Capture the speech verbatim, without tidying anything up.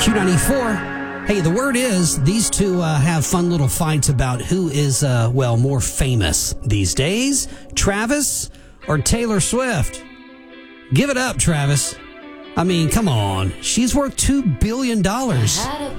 Q ninety-four. Hey, the word is these two uh, have fun little fights about who is, uh, well, more famous these days, Travis or Taylor Swift. Give it up, Travis. I mean, come on. She's worth two billion dollars.